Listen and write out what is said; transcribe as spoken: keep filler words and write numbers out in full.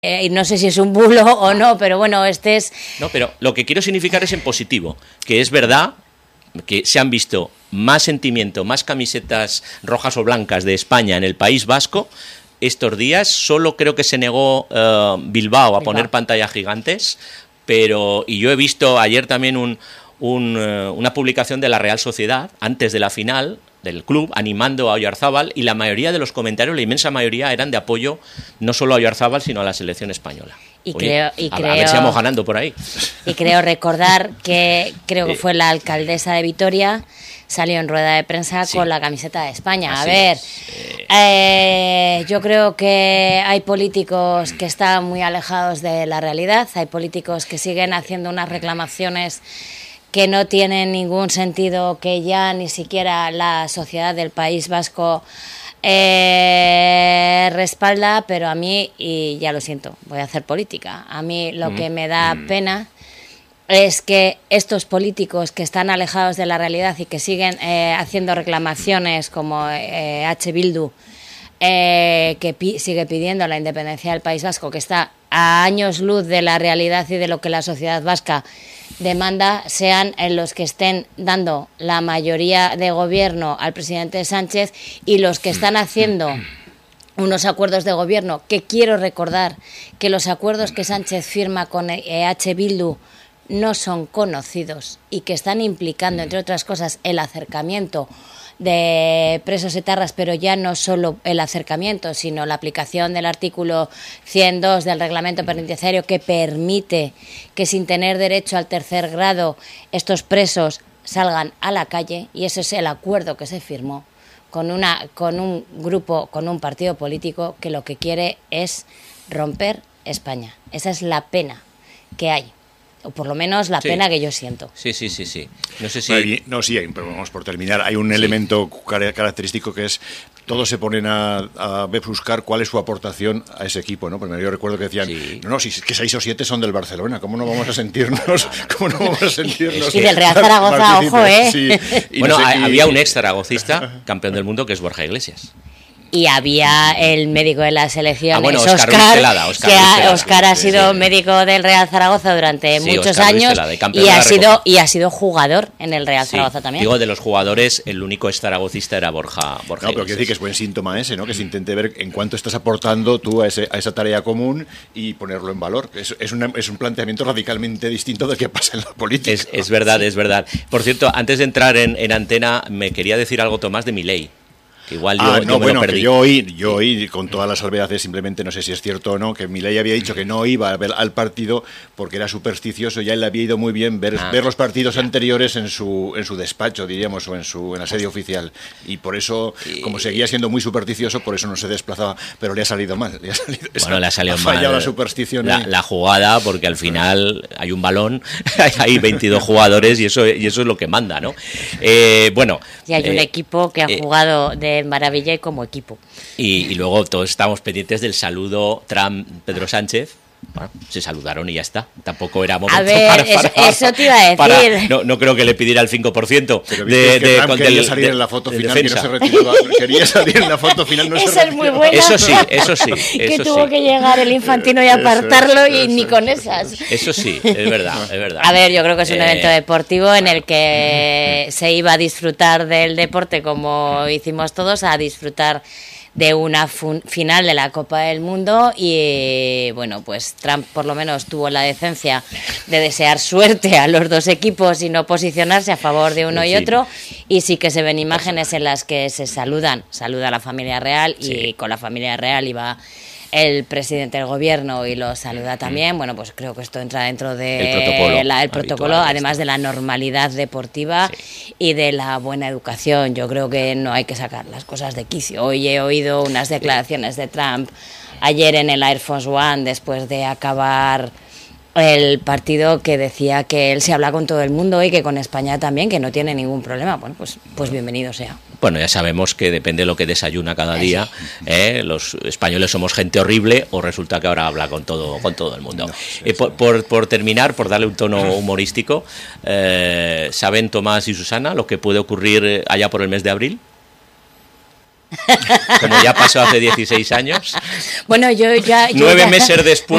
Eh, y no sé si es un bulo o no, pero bueno, este es... No, pero lo que quiero significar es en positivo, que es verdad que se han visto más sentimiento, más camisetas rojas o blancas de España en el País Vasco estos días. Solo creo que se negó uh, Bilbao a Bilbao. poner pantallas gigantes, pero y yo he visto ayer también un, un, uh, una publicación de la Real Sociedad antes de la final del club animando a Oyarzábal, y la mayoría de los comentarios, la inmensa mayoría, eran de apoyo no solo a Oyarzábal sino a la selección española. Y Oye, creo, y a, creo, a ver si vamos ganando por ahí. Y creo recordar que creo que fue la alcaldesa de Vitoria, salió en rueda de prensa sí. con la camiseta de España. Así a ver, eh... Eh, yo creo que hay políticos que están muy alejados de la realidad, hay políticos que siguen haciendo unas reclamaciones que no tienen ningún sentido, que ya ni siquiera la sociedad del País Vasco eh, respalda, pero a mí, y ya lo siento, voy a hacer política, a mí lo mm. que me da mm. pena es que estos políticos que están alejados de la realidad y que siguen eh, haciendo reclamaciones como eh, H. Bildu, eh, que pi- sigue pidiendo la independencia del País Vasco, que está a años luz de la realidad y de lo que la sociedad vasca demanda, sean en los que estén dando la mayoría de gobierno al presidente Sánchez y los que están haciendo unos acuerdos de gobierno, que quiero recordar que los acuerdos que Sánchez firma con E H Bildu no son conocidos y que están implicando, entre otras cosas, el acercamiento de presos etarras, pero ya no solo el acercamiento, sino la aplicación del artículo ciento dos del reglamento penitenciario, que permite que sin tener derecho al tercer grado estos presos salgan a la calle, y ese es el acuerdo que se firmó con una con un grupo, con un partido político que lo que quiere es romper España. Esa es la pena que hay, o por lo menos la sí. pena que yo siento. Sí, sí, sí, sí. No sé si... No, sí, pero vamos por terminar. Hay un sí. elemento característico que es, todos se ponen a, a buscar cuál es su aportación a ese equipo, ¿no? Porque yo recuerdo que decían, sí. no, no, si que seis o siete son del Barcelona, ¿cómo no vamos a sentirnos? ¿Cómo no vamos a sentirnos? Y del Real Zaragoza, ojo, ¿eh? Sí. Y bueno, no sé, había y... un ex zaragocista, campeón del mundo, que es Borja Iglesias. Y había el médico de la selección, ah, bueno, Oscar, Oscar, Vistelada, Oscar que Vistelada, Oscar ha sido sí, sí. médico del Real Zaragoza durante sí, muchos Oscar años Vistelada, y ha sido y ha sido jugador en el Real sí. Zaragoza también. Digo, de los jugadores, el único ex zaragocista era Borja. Borja no, pero quiero decir que es buen síntoma ese, ¿no? Que se intente ver en cuánto estás aportando tú a, ese, a esa tarea común y ponerlo en valor. Es, es, una, es un planteamiento radicalmente distinto del que pasa en la política. Es, es verdad, sí. es verdad. Por cierto, antes de entrar en, en antena, me quería decir algo, Tomás, de Milei. Igual yo, ah, yo no, me bueno, lo perdí. Que yo oí, yo oí con todas las salvedades, simplemente no sé si es cierto o no, que Milei había dicho que no iba a ver al partido porque era supersticioso. Ya él le había ido muy bien ver, ah, ver los partidos ya. anteriores en su en su despacho, diríamos, o en su en la sede oficial. Y por eso, y... como seguía siendo muy supersticioso, por eso no se desplazaba. Pero le ha salido mal. Le ha salido, bueno, le ha salido ha mal. fallado la superstición. La, la jugada, porque al final hay un balón, hay veintidós jugadores y eso y eso es lo que manda, ¿no? Eh, bueno. Y hay eh, un equipo que ha eh, jugado de maravilla y como equipo. Y, y luego todos estamos pendientes del saludo Trump-Pedro Sánchez. Bueno, se saludaron y ya está. Tampoco era momento a ver, para, eso, para, eso te iba a decir. Para, no, no creo que le pidiera el cinco por ciento de, de, que de, Trump con, quería del, salir de, en la foto de final defensa. Que no se retiraba. Quería salir en la foto final, no Esa se retiraba. es muy buena. Eso sí, eso sí. que eso tuvo sí. que llegar el Infantino y apartarlo eso, y eso, ni con eso, esas. Eso sí, es verdad, es verdad. A ver, yo creo que es un eh, evento deportivo en el que se iba a disfrutar del deporte como hicimos todos, a disfrutar de una fun- final de la Copa del Mundo y bueno, pues Trump por lo menos tuvo la decencia de desear suerte a los dos equipos y no posicionarse a favor de uno y otro, y sí que se ven imágenes en las que se saludan, saluda a la familia real y sí. con la familia real iba el presidente del gobierno y lo saluda también. Bueno, pues creo que esto entra dentro del de protocolo, la, el protocolo además de la normalidad deportiva sí. y de la buena educación. Yo creo que no hay que sacar las cosas de quicio. Hoy he oído unas declaraciones de Trump ayer en el Air Force One después de acabar el partido, que decía que él se habla con todo el mundo y que con España también, que no tiene ningún problema. Bueno, pues, pues bienvenido sea. Bueno, ya sabemos que depende de lo que desayuna cada día. ¿eh? Los españoles somos gente horrible, o resulta que ahora habla con todo con todo el mundo. No, sí, eh, por, sí. por, por terminar, por darle un tono humorístico, eh, ¿saben Tomás y Susana lo que puede ocurrir allá por el mes de abril? como ya pasó hace dieciséis años. Bueno, yo ya... Yo Nueve ya... meses después